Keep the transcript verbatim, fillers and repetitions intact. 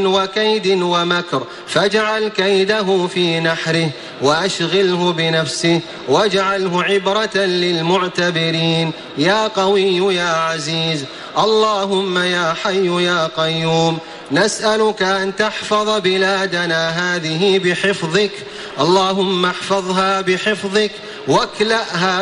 وكيد ومكر، فاجعل كيده في نحره وأشغله بنفسه واجعله عبرة للمعتبرين. يا قوي يا عزيز، اللهم يا حي يا قيوم، نسألك أن تحفظ بلادنا هذه بحفظك، اللهم احفظها بحفظك واكلأها